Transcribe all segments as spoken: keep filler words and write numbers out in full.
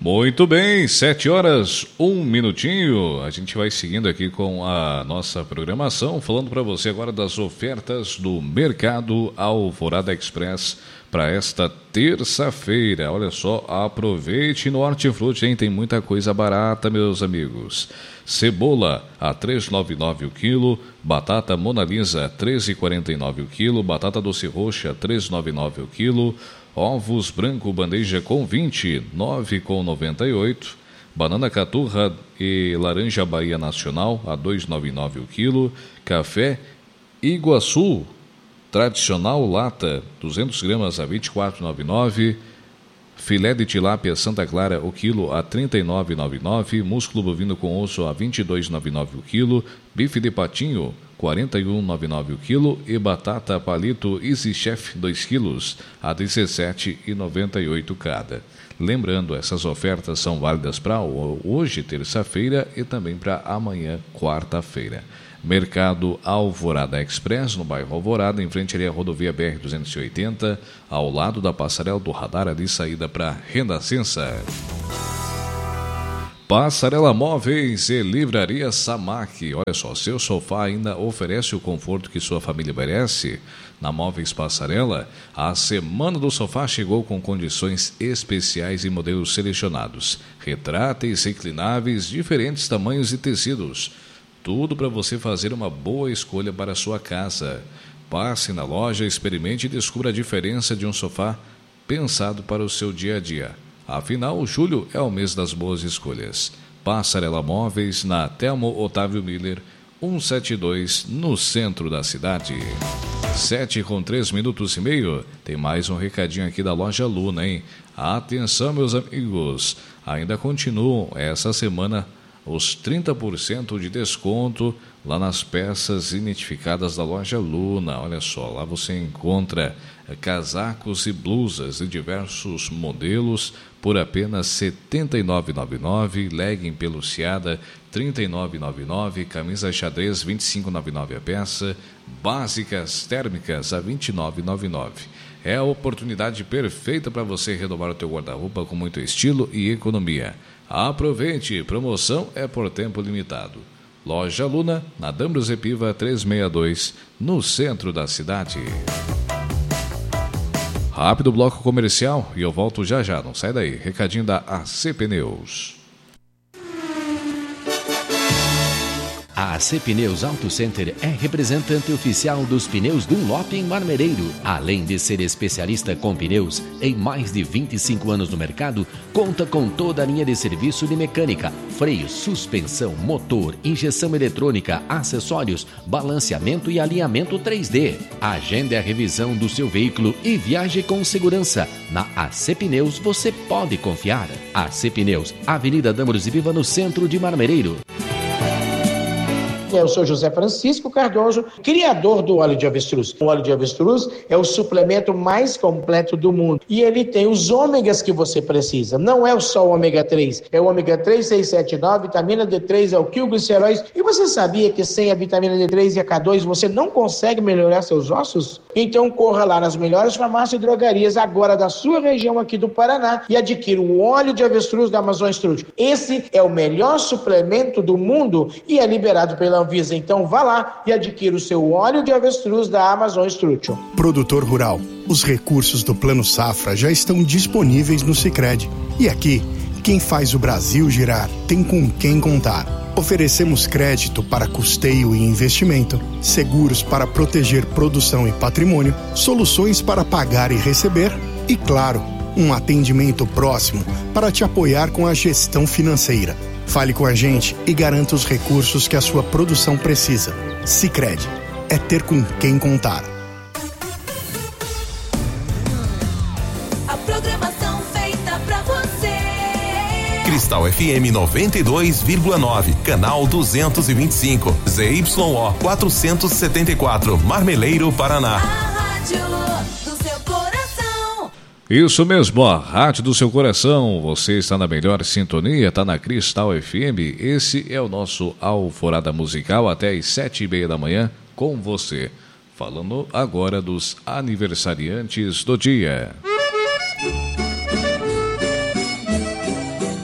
Muito bem, sete horas, um minutinho. A gente vai seguindo aqui com a nossa programação, falando para você agora das ofertas do Mercado Alvorada Express para esta terça-feira. Olha só, aproveite no Hortifruti, hein? Tem muita coisa barata, meus amigos. Cebola a três reais e noventa e nove centavos o quilo, batata Mona Lisa treze reais e quarenta e nove centavos o quilo, batata doce roxa três reais e noventa e nove centavos o quilo, ovos branco bandeja com vinte, nove reais e noventa e oito centavos, banana caturra e laranja Bahia Nacional a dois reais e noventa e nove centavos o quilo, café Iguaçu tradicional lata duzentas gramas a vinte e quatro reais e noventa e nove centavos, filé de tilápia Santa Clara o quilo a trinta e nove reais e noventa e nove centavos, músculo bovino com osso a vinte e dois reais e noventa e nove centavos o quilo, bife de patinho quarenta e um reais e noventa e nove centavos o quilo e batata palito Easy Chef dois quilos a dezessete reais e noventa e oito centavos cada. Lembrando, essas ofertas são válidas para hoje, terça-feira, e também para amanhã, quarta-feira. Mercado Alvorada Express, no bairro Alvorada, em frente ali à rodovia B R duzentos e oitenta, ao lado da passarela do radar, ali saída para Renascença. Passarela Móveis e Livraria Samac. Olha só, seu sofá ainda oferece o conforto que sua família merece? Na Móveis Passarela, a Semana do Sofá chegou com condições especiais e modelos selecionados. Retráteis reclináveis, diferentes tamanhos e tecidos. Tudo para você fazer uma boa escolha para a sua casa. Passe na loja, experimente e descubra a diferença de um sofá pensado para o seu dia a dia. Afinal, julho é o mês das boas escolhas. Passarela Móveis, na Telmo Otávio Miller, cento e setenta e dois, no centro da cidade. Sete com três minutos e meio. Tem mais um recadinho aqui da loja Luna, hein? Atenção, meus amigos. Ainda continuam essa semana os trinta por cento de desconto lá nas peças identificadas da loja Luna. Olha só, lá você encontra casacos e blusas de diversos modelos por apenas setenta e nove reais e noventa e nove centavos, legging peluciada trinta e nove reais e noventa e nove centavos, camisa xadrez vinte e cinco reais e noventa e nove centavos a peça, básicas térmicas a vinte e nove reais e noventa e nove centavos. É a oportunidade perfeita para você renovar o teu guarda-roupa com muito estilo e economia. Aproveite, promoção é por tempo limitado. Loja Luna, na Dambros Epiva trezentos e sessenta e dois, no centro da cidade. Rápido bloco comercial e eu volto já já, não sai daí. Recadinho da A C Pneus. A A C Pneus Auto Center é representante oficial dos pneus Dunlop em Marmereiro. Além de ser especialista com pneus, em mais de vinte e cinco anos no mercado, conta com toda a linha de serviço de mecânica, freio, suspensão, motor, injeção eletrônica, acessórios, balanceamento e alinhamento três D. Agende a revisão do seu veículo e viaje com segurança. Na A C Pneus você pode confiar. A C Pneus, Avenida Dambros e Viva, no centro de Marmereiro. Eu sou José Francisco Cardoso, criador do óleo de avestruz. O óleo de avestruz é o suplemento mais completo do mundo. E ele tem os ômegas que você precisa. Não é só o ômega três, é o ômega três, seis, sete, nove, vitamina D três, alquilgliceróis. E você sabia que sem a vitamina D três e a K dois você não consegue melhorar seus ossos? Então corra lá nas melhores farmácias e drogarias agora da sua região aqui do Paraná e adquira o óleo de avestruz da Amazon Strut. Esse é o melhor suplemento do mundo e é liberado pela Anvisa. Então vá lá e adquira o seu óleo de avestruz da Amazon Strut. Produtor rural, os recursos do Plano Safra já estão disponíveis no Sicredi. E aqui, quem faz o Brasil girar tem com quem contar. Oferecemos crédito para custeio e investimento, seguros para proteger produção e patrimônio, soluções para pagar e receber e, claro, um atendimento próximo para te apoiar com a gestão financeira. Fale com a gente e garanta os recursos que a sua produção precisa. Sicredi, é ter com quem contar. A programação feita pra você. Cristal F M noventa e dois vírgula nove, canal duzentos e vinte e cinco, Z Y O quatrocentos e setenta e quatro, Marmeleiro, Paraná. A rádio do seu coração. Isso mesmo, a rádio do seu coração. Você está na melhor sintonia, está na Cristal F M. Esse é o nosso Alvorada Musical até às sete e meia da manhã com você. Falando agora dos aniversariantes do dia.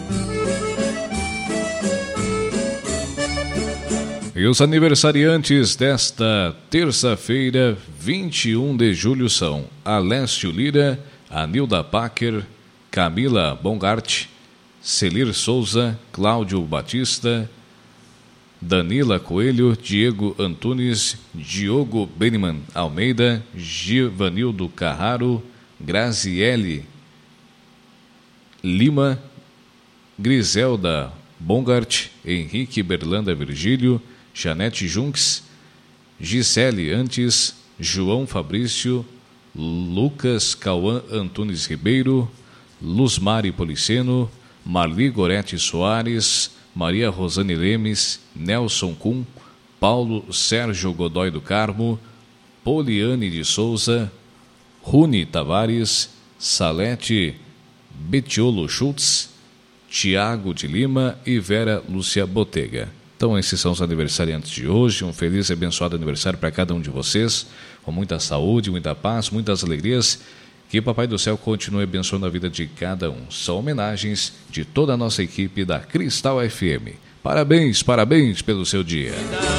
E os aniversariantes desta terça-feira, vinte e um de julho, são Alessio Lira, Anilda Packer, Camila Bongart, Celir Souza, Cláudio Batista, Danila Coelho, Diego Antunes, Diogo Beniman Almeida, Givanildo Carraro, Graziele Lima, Griselda Bongart, Henrique Berlanda Virgílio, Janete Junks, Gisele Antes, João Fabrício, Lucas Cauã Antunes Ribeiro, Luzmari Policeno, Marli Gorete Soares, Maria Rosane Lemes, Nelson Kuhn, Paulo Sérgio Godoy do Carmo, Poliane de Souza, Rune Tavares, Salete Betiolo Schultz, Tiago de Lima e Vera Lúcia Botega. Então esses são os aniversariantes de hoje. Um feliz e abençoado aniversário para cada um de vocês, com muita saúde, muita paz, muitas alegrias. Que o Papai do Céu continue abençoando a vida de cada um. São homenagens de toda a nossa equipe da Cristal F M. Parabéns, parabéns pelo seu dia.